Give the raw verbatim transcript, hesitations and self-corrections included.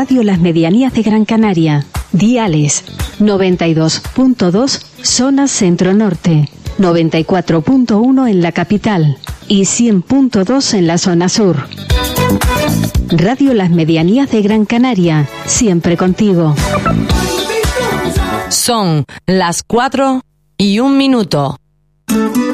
Radio Las Medianías de Gran Canaria. Diales noventa y dos punto dos zona centro-norte, noventa y cuatro punto uno en la capital y cien punto dos en la zona sur. Radio Las Medianías de Gran Canaria, siempre contigo. Son las cuatro y un minuto.